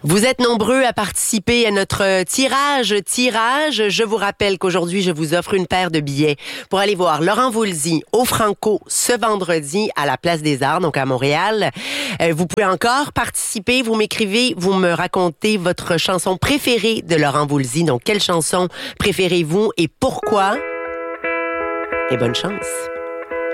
Vous êtes nombreux à participer à notre tirage. Je vous rappelle qu'aujourd'hui, je vous offre une paire de billets pour aller voir Laurent Voulzy au Franco ce vendredi à la Place des Arts, donc à Montréal. Vous pouvez encore participer. Vous m'écrivez, vous me racontez votre chanson préférée de Laurent Voulzy. Donc, quelle chanson préférez-vous et pourquoi? Et bonne chance!